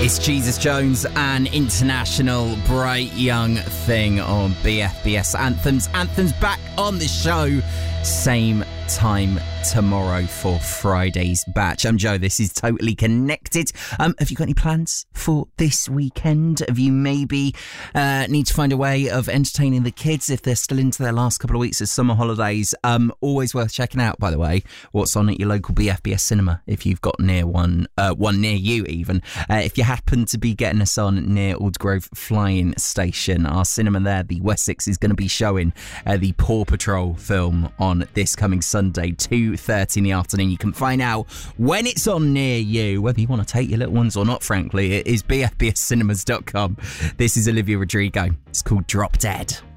It's Jesus Jones and International, Bright Young Thing on BFBS Anthems. Anthems back on the show, same time tomorrow for Friday's batch. I'm Joe, this is Totally Connected. Have you got any plans for this weekend? Have you maybe need to find a way of entertaining the kids if they're still into their last couple of weeks of summer holidays? Always worth checking out, by the way, what's on at your local BFBS cinema, if you've got near one near you even. If you happen to be getting us on near Aldergrove Flying Station, our cinema there, the Wessex, is going to be showing the Paw Patrol film on this coming Sunday, 2:30 in the afternoon. You can find out when it's on near you, whether you want to take your little ones or not, frankly. It is bfbscinemas.com. This is Olivia Rodrigo. It's called Drop Dead.